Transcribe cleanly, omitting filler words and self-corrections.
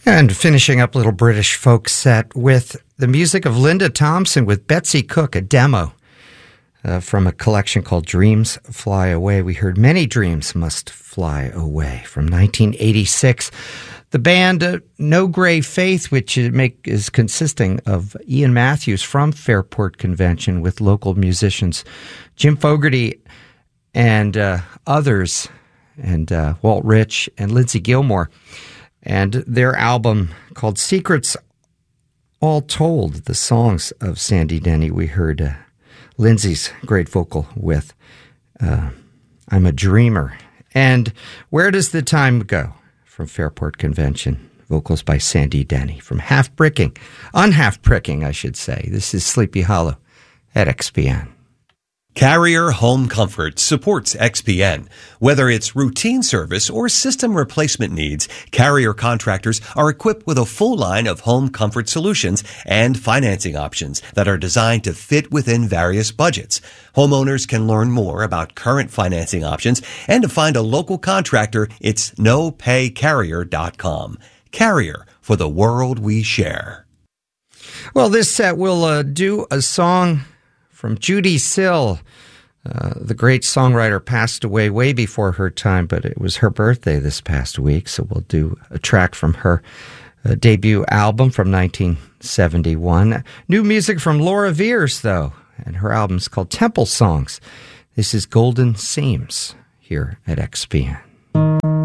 And finishing up a little British folk set with the music of Linda Thompson with Betsy Cook, a demo from a collection called Dreams Fly Away. We heard Many Dreams Must Fly Away from 1986. The band No Grey Faith, which is consisting of Ian Matthews from Fairport Convention with local musicians Jim Fogarty and others, and Walt Rich and Lindsey Gilmore. And their album called Secrets All Told, the songs of Sandy Denny. We heard Lindsey's great vocal with I'm a Dreamer. And Where Does the Time Go? From Fairport Convention. Vocals by Sandy Denny from Unhalf Pricking, I should say. This is Sleepy Hollow at XPN. Carrier Home Comfort supports XPN. Whether it's routine service or system replacement needs, Carrier contractors are equipped with a full line of home comfort solutions and financing options that are designed to fit within various budgets. Homeowners can learn more about current financing options and to find a local contractor, it's nopaycarrier.com. Carrier, for the world we share. Well, this set will do a song from Judy Sill. The great songwriter passed away way before her time, but it was her birthday this past week, so we'll do a track from her debut album from 1971. New music from Laura Veers, though, and her album's called Temple Songs. This is Golden Seams here at XPN.